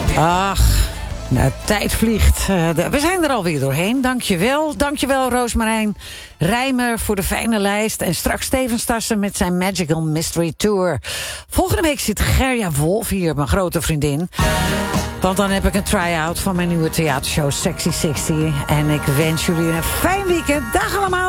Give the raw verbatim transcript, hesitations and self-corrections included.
Ach, nou, de tijd vliegt. Uh, de, we zijn er alweer doorheen. Dankjewel. Dankjewel, Roosmarijn Rijmer, voor de fijne lijst. En straks Steven Stassen met zijn Magical Mystery Tour. Volgende week zit Gerja Wolf hier, mijn grote vriendin. Want dan heb ik een try-out van mijn nieuwe theatershow Sexy zestig. En ik wens jullie een fijn weekend. Dag allemaal.